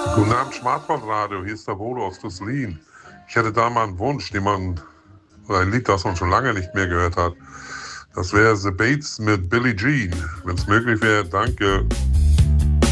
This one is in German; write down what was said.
Guten Abend, Smartphone-Radio, hier ist der Bodo aus Düsseldorf. Ich hätte da mal einen Wunsch, oder ein Lied, das man schon lange nicht mehr gehört hat. Das wäre The Bates mit Billie Jean. Wenn es möglich wäre, danke.